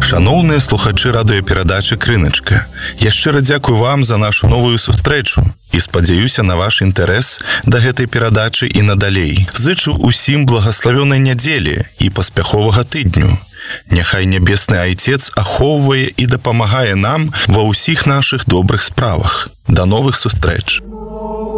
Шаноўныя слухачы радыёперадачы «Крыначка», я шчыра дзякую вам за нашу новую сустрэчу і спадзяюся на ваш інтарэс да гэтай перадачы і надалей. Зычу усім благаславёнай нядзелі і паспяховага тыдню. Няхай нябесны Айцец ахоўвае і дапамагае нам ва ўсіх нашых добрых справах. Да новых сустрэч!